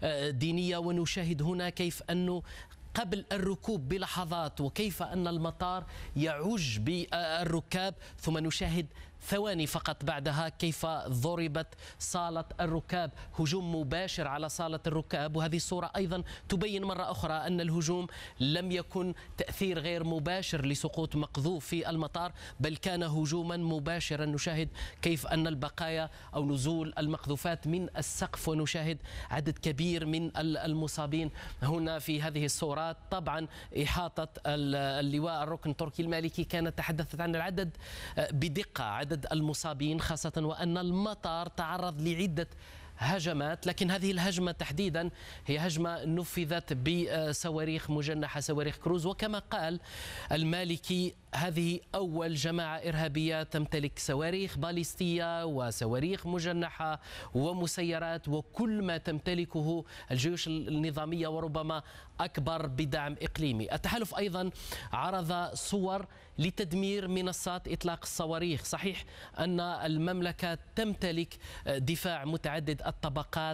دينية. ونشاهد هنا كيف أنه قبل الركوب بلحظات وكيف أن المطار يعج بالركاب، ثم نشاهد ثواني فقط بعدها كيف ضربت صالة الركاب، هجوم مباشر على صالة الركاب. وهذه الصورة أيضا تبين مرة أخرى أن الهجوم لم يكن تأثير غير مباشر لسقوط مقذوف في المطار، بل كان هجوما مباشرا. نشاهد كيف أن البقايا أو نزول المقذوفات من السقف، ونشاهد عدد كبير من المصابين هنا في هذه الصورات. طبعا إحاطة اللواء الركن التركي المالكي كانت تحدثت عن العدد بدقة، عدد المصابين، خاصة وأن المطار تعرض لعدة هجمات، لكن هذه الهجمة تحديدا هي هجمة نفذت بصواريخ مجنحة، صواريخ كروز. وكما قال المالكي هذه أول جماعة إرهابية تمتلك صواريخ باليستية وصواريخ مجنحة ومسيرات وكل ما تمتلكه الجيوش النظامية، وربما أكبر بدعم إقليمي. التحالف أيضا عرض صور لتدمير منصات إطلاق الصواريخ. صحيح أن المملكة تمتلك دفاع متعدد الطبقات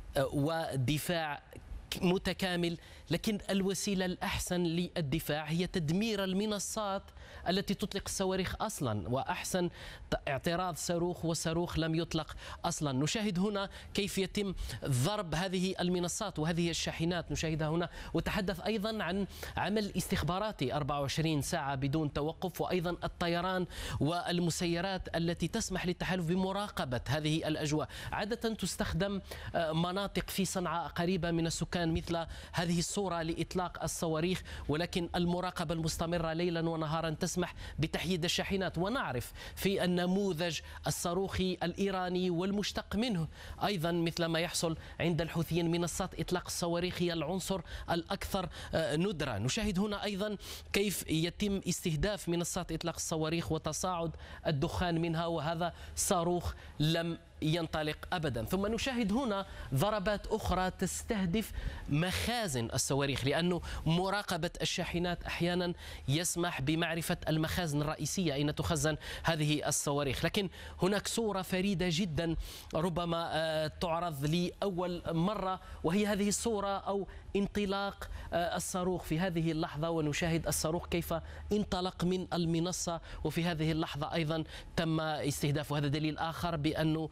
ودفاع متكامل، لكن الوسيلة الأحسن للدفاع هي تدمير المنصات التي تطلق الصواريخ أصلا، وأحسن اعتراض صاروخ والصاروخ لم يطلق أصلا. نشاهد هنا كيف يتم ضرب هذه المنصات وهذه الشاحنات، نشاهدها هنا. وتحدث أيضا عن عمل استخباراتي 24 ساعة بدون توقف، وأيضا الطيران والمسيرات التي تسمح للتحالف بمراقبة هذه الأجواء. عادة تستخدم مناطق في صنعاء قريبة من السكان مثل هذه الصورة لإطلاق الصواريخ، ولكن المراقبة المستمرة ليلا ونهارا تسمح بتحييد الشاحنات. ونعرف في النموذج الصاروخي الإيراني والمشتق منه أيضا مثل ما يحصل عند الحوثيين، منصات إطلاق الصواريخ هي العنصر الأكثر ندرة. نشاهد هنا أيضا كيف يتم استهداف منصات إطلاق الصواريخ وتصاعد الدخان منها، وهذا صاروخ لم ينطلق أبدا. ثم نشاهد هنا ضربات أخرى تستهدف مخازن الصواريخ، لأنه مراقبة الشاحنات أحيانا يسمح بمعرفة المخازن الرئيسية أين تخزن هذه الصواريخ. لكن هناك صورة فريدة جدا ربما تعرض لأول مرة، وهي هذه الصورة أو انطلاق الصاروخ في هذه اللحظة. ونشاهد الصاروخ كيف انطلق من المنصة، وفي هذه اللحظة أيضا تم استهدافه. هذا دليل آخر بأنه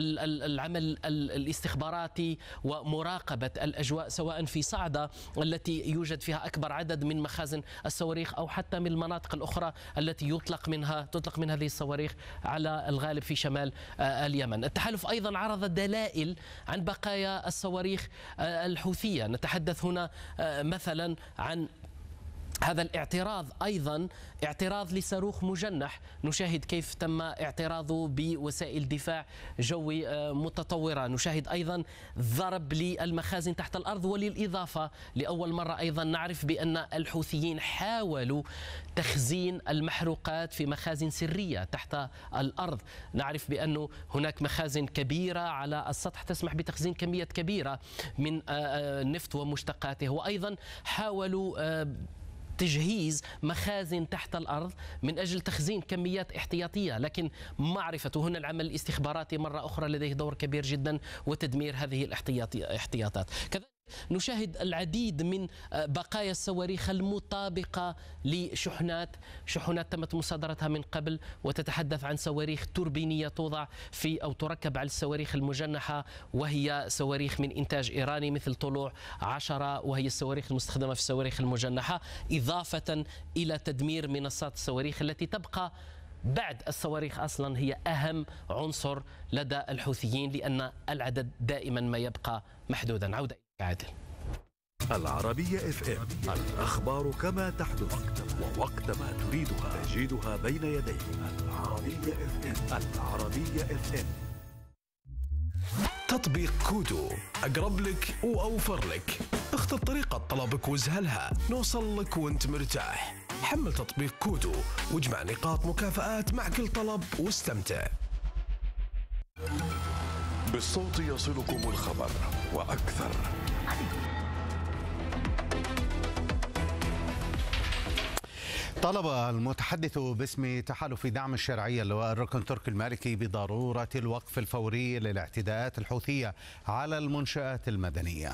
العمل الاستخباراتي ومراقبة الأجواء سواء في صعدة التي يوجد فيها أكبر عدد من مخازن الصواريخ، أو حتى من المناطق الأخرى التي تطلق من هذه الصواريخ على الغالب في شمال اليمن. التحالف أيضا عرض دلائل عن بقايا الصواريخ الحوثية. نتحدث هنا مثلا عن هذا الاعتراض، أيضا اعتراض لصاروخ مجنح. نشاهد كيف تم اعتراضه بوسائل دفاع جوي متطورة. نشاهد أيضا ضرب للمخازن تحت الأرض. وللإضافة لأول مرة أيضا نعرف بأن الحوثيين حاولوا تخزين المحروقات في مخازن سرية تحت الأرض. نعرف بأنه هناك مخازن كبيرة على السطح تسمح بتخزين كمية كبيرة من النفط ومشتقاته. وأيضا حاولوا تجهيز مخازن تحت الأرض من أجل تخزين كميات احتياطية، لكن معرفة هنا العمل الاستخباراتي مرة أخرى لديه دور كبير جدا وتدمير هذه الاحتياطات. كذلك نشاهد العديد من بقايا الصواريخ المطابقة لشحنات تمت مصادرتها من قبل، وتتحدث عن صواريخ توربينية توضع في أو تركب على الصواريخ المجنحة، وهي صواريخ من إنتاج إيراني مثل طلوع 10، وهي الصواريخ المستخدمة في الصواريخ المجنحة، إضافة إلى تدمير منصات الصواريخ التي تبقى بعد الصواريخ أصلا هي أهم عنصر لدى الحوثيين، لأن العدد دائما ما يبقى محدودا. عودة عادل. العربية اف ام، الأخبار كما تحدث ووقت ما تريدها تجدها بين يديك. العربية اف ام. العربية اف ام. تطبيق كودو أقرب لك وأوفر لك. اختر طريقة طلبك واسهلها، نوصل لك وانت مرتاح. حمل تطبيق كودو واجمع نقاط مكافآت مع كل طلب واستمتع. بالصوت يصلكم الخبر وأكثر. طلب المتحدث باسم تحالف دعم الشرعية اللواء الركن التركي المالكي بضرورة الوقف الفوري للاعتداءات الحوثية على المنشآت المدنية.